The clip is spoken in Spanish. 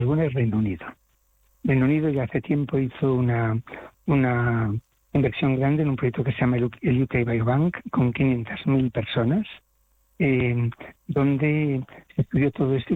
Bueno, es Reino Unido. Reino Unido ya hace tiempo hizo una inversión grande en un proyecto que se llama el UK Biobank, con 500.000 personas, donde se estudió todo esto